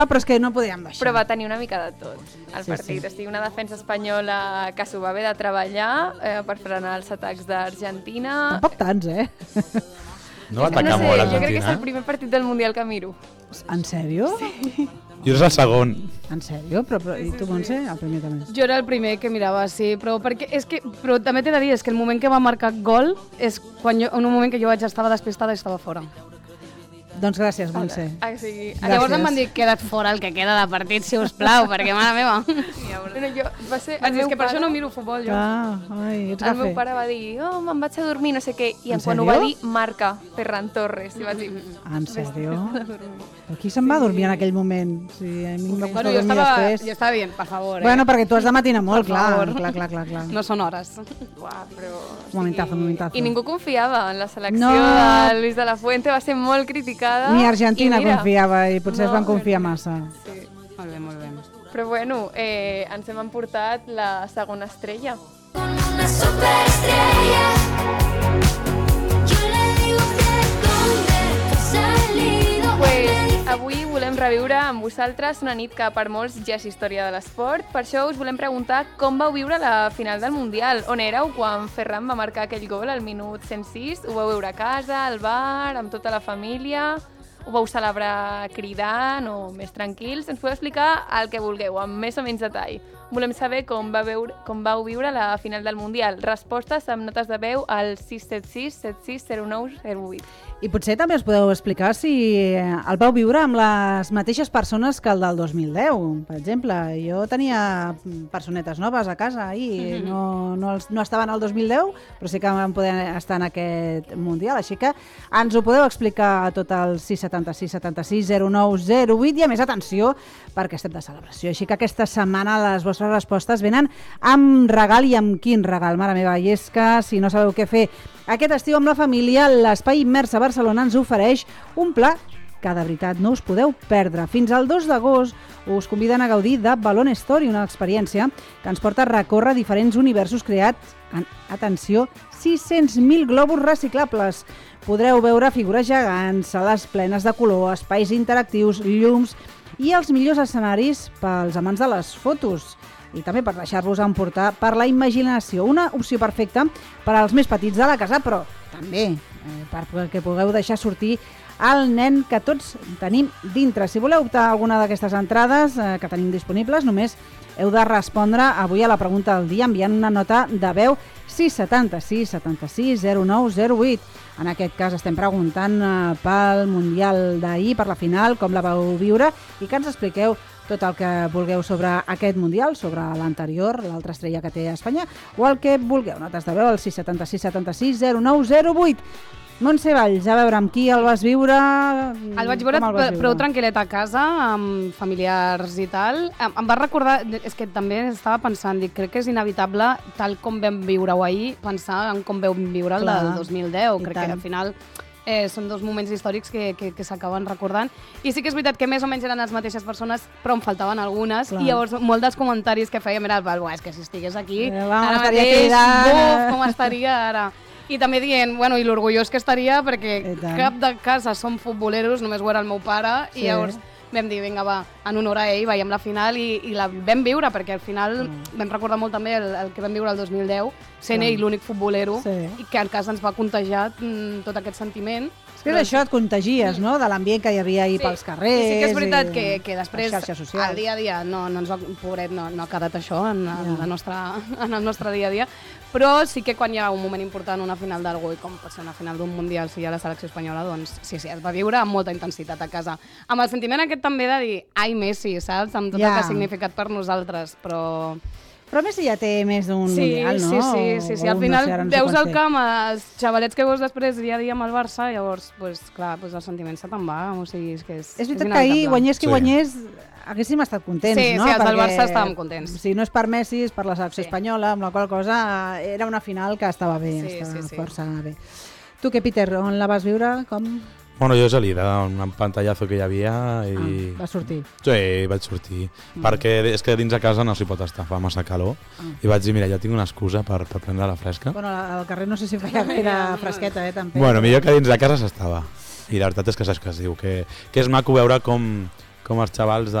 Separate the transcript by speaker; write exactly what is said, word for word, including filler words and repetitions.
Speaker 1: però és que no podíem baixar.
Speaker 2: Però va tenir una mica de tot, el
Speaker 1: Sí,
Speaker 2: partit.
Speaker 1: sí.
Speaker 2: O sigui, una defensa espanyola que s'ho va haver de treballar eh, per frenar els atacs d'Argentina.
Speaker 1: Tampoc tants, eh?
Speaker 3: No va
Speaker 2: És que
Speaker 3: atacar
Speaker 2: sé,
Speaker 3: molt
Speaker 2: jo crec que és
Speaker 3: l'Argentina?
Speaker 2: el primer partit del Mundial que miro.
Speaker 1: En sèrio? Sí.
Speaker 3: Jo és el segon.
Speaker 1: En sèrio? Però, però, I tu, Montse? El primer també.
Speaker 4: Jo era el primer que mirava, sí, però, perquè és que, però també t'he de dir, és que el moment que va marcar gol és quan jo, en un moment que jo vaig estava despistada i estava fora.
Speaker 1: Doncs gràcies, Montse.
Speaker 2: Ah, sí.
Speaker 1: Gràcies.
Speaker 4: Llavors em van dir, queda't fora el que queda de partit, si us plau, perquè, mare meva.
Speaker 2: Bueno, jo, va ser,
Speaker 4: Vaig dir,
Speaker 2: el
Speaker 4: és
Speaker 2: meu
Speaker 4: que per
Speaker 2: pare,
Speaker 4: això no miro futbol, jo.
Speaker 1: Ah, ai, ets
Speaker 2: el meu
Speaker 1: gafe.
Speaker 2: pare va dir, oh, me'n vaig a dormir, no sé què, i
Speaker 1: En
Speaker 2: quan ho
Speaker 1: sèrio?
Speaker 2: va dir, marca, Ferran Torres, i vaig dir,
Speaker 1: Ah, en sèrio? Però qui se'n va dormir en aquell moment? Sí, a mi em va costar
Speaker 4: Bueno, jo
Speaker 1: dormir
Speaker 4: estava,
Speaker 1: després.
Speaker 4: jo estava dient, per favor, eh?
Speaker 1: Bueno, perquè tu has de matinar molt,
Speaker 4: Per
Speaker 1: clar,
Speaker 4: favor.
Speaker 1: clar, clar, clar, clar.
Speaker 4: No són hores.
Speaker 2: uah, però... o
Speaker 1: Momentazo,
Speaker 2: sigui,
Speaker 1: momentazo.
Speaker 2: I ningú confiava en la selecció
Speaker 1: No.
Speaker 2: de Luis de la Fuente, va ser molt criticada.
Speaker 1: Ni Argentina
Speaker 2: i mira,
Speaker 1: confiava i potser es
Speaker 2: No,
Speaker 1: van confiar massa.
Speaker 2: Sí.
Speaker 4: Molt bé, molt bé.
Speaker 2: Però bueno, eh, ens hem emportat la segona estrella.
Speaker 5: Una superestrella. Yo le digo que dónde tú has salido.
Speaker 2: Pues avui volem reviure amb vosaltres una nit que per molts ja és història de l'esport. Per això us volem preguntar com vau viure la final del Mundial. On éreu quan Ferran va marcar aquell gol al minut cent sis? Ho vau veure a casa, al bar, amb tota la família? Ho vau celebrar cridant o més tranquils? Ens podeu explicar el que vulgueu, amb més o menys detall. Volem saber com, va veure, com vau viure la final del Mundial. Respostes amb notes de veu al sis set sis set sis zero nou zero vuit.
Speaker 1: I potser també us podeu explicar si el vau viure amb les mateixes persones que el del dos mil deu. Per exemple, jo tenia personetes noves a casa i no, no, els, no estaven al dos mil deu, però sí que van poder estar en aquest Mundial. Així que ens ho podeu explicar tot al sis set sis set sis zero nou zero vuit i a més atenció perquè estem de celebració. Així que aquesta setmana les vostres respostes venen amb regal i amb quin regal, mare meva. I és que si no sabeu què fer aquest estiu amb la família, l'Espai Immers a Barcelona ens ofereix un pla que de veritat no us podeu perdre. Fins al dos d'agost us conviden a gaudir de Balloon Story, una experiència que ens porta a recórrer diferents universos creats en, atenció, sis-cents mil globus reciclables. Podreu veure figures gegants, sales plenes de color, espais interactius, llums i els millors escenaris pels amants de les fotos i també per deixar-vos emportar per la imaginació. Una opció perfecta per als més petits de la casa, però també eh, perquè pugueu deixar sortir el nen que tots tenim dintre. Si voleu optar a alguna d'aquestes entrades eh, que tenim disponibles, només heu de respondre avui a la pregunta del dia enviant una nota de veu sis set sis set sis zero nou zero vuit. En aquest cas estem preguntant eh, pel Mundial d'ahir, per la final, com la vau viure i que ens expliqueu tot el que vulgueu sobre aquest Mundial, sobre l'anterior, l'altra estrella que té Espanya, o el que vulgueu. Notes de veu al sis set sis set sis zero nou zero vuit. Montse Valls, a veure, amb qui el vas viure?
Speaker 4: El vaig veure
Speaker 1: Com el vas viure?
Speaker 4: prou tranquil·let a casa, amb familiars i tal. Em, em va recordar, és que també estava pensant, dic, crec que és inevitable, tal com vam viure-ho ahir, pensar en com vam viure el
Speaker 1: Clar,
Speaker 4: del dos mil deu.
Speaker 1: i
Speaker 4: Crec
Speaker 1: tant.
Speaker 4: que al final eh, són dos moments històrics que, que, que s'acaben recordant. I sí que és veritat que més o menys eren les mateixes persones, però em faltaven algunes.
Speaker 1: Clar.
Speaker 4: I llavors molt dels comentaris que fèiem era, "Buah, és que si estigués aquí,
Speaker 1: Eh, va,
Speaker 4: ara
Speaker 1: estaria
Speaker 4: mateix,
Speaker 1: cridant."
Speaker 4: buf, com estaria ara. I també dient, bueno, i l'orgullós que estaria, perquè
Speaker 1: I tant.
Speaker 4: cap de casa som futboleros, només ho era el meu pare,
Speaker 1: Sí.
Speaker 4: i llavors vam dir, vinga, va, en honor a ell, veiem la final i, i la vam viure, perquè al final mm. vam recordar molt també el, el que vam viure el dos mil deu, sent
Speaker 1: Clar.
Speaker 4: ell l'únic futbolero,
Speaker 1: Sí.
Speaker 4: i que en casa ens va contagiar mm, tot aquest sentiment.
Speaker 1: És que és això, et contagies, no?, de l'ambient que hi havia ahir
Speaker 4: Sí.
Speaker 1: pels carrers.
Speaker 4: I sí que és veritat
Speaker 1: i
Speaker 4: que, que després,
Speaker 1: les xarxes socials.
Speaker 4: al dia a dia, no, no ens ha, pobret, no, no ha quedat això en, en,
Speaker 1: Ja.
Speaker 4: la nostra, en el nostre dia a dia, però sí que quan hi ha un moment important, una final d'algú, i com pot ser una final d'un Mundial, si hi ha la selecció espanyola, doncs sí, sí, es va viure amb molta intensitat a casa. Amb el sentiment aquest també de dir, ai, Messi, saps?, amb tot
Speaker 1: Ja.
Speaker 4: el que ha significat per nosaltres, però...
Speaker 1: Però Messi ja té més d'un
Speaker 4: Sí,
Speaker 1: Mundial, no?
Speaker 4: sí, sí, sí, sí.
Speaker 1: O
Speaker 4: Al
Speaker 1: un,
Speaker 4: final
Speaker 1: no sé, ara no sé
Speaker 4: veus
Speaker 1: quants
Speaker 4: al
Speaker 1: té.
Speaker 4: camp els xavalets que veus després dia a dia amb el Barça, llavors, pues, clar, pues el sentiment se te'n va, o sigui, és que és
Speaker 1: És veritat
Speaker 4: és
Speaker 1: que ahir,
Speaker 4: inevitable.
Speaker 1: guanyés qui
Speaker 3: Sí.
Speaker 1: guanyés, haguéssim estat contents,
Speaker 4: Sí,
Speaker 1: no?
Speaker 4: sí, els del
Speaker 1: Perquè
Speaker 4: Barça estàvem contents.
Speaker 1: Si no és per Messi, és per la selecció
Speaker 4: Sí.
Speaker 1: espanyola, amb la qual cosa era una final que estava bé,
Speaker 4: Sí,
Speaker 1: estava
Speaker 4: sí, sí.
Speaker 1: força bé. Tu què, Peter, on la vas viure? Com?
Speaker 3: Bueno, jo és a l'Ira, un pantallazo que hi havia i...
Speaker 1: Ah, va sortir.
Speaker 3: Sí, vaig sortir, mm. perquè és que dins de casa no s'hi pot estar, fa massa calor,
Speaker 1: Ah.
Speaker 3: i vaig dir, mira, ja tinc una excusa per, per prendre la fresca.
Speaker 1: Bueno, al carrer no sé si feia gaire fresqueta, eh, també.
Speaker 3: Bueno, millor que dins de casa s'estava. I la veritat és que saps que es diu, que, que és maco veure com, com els xavals de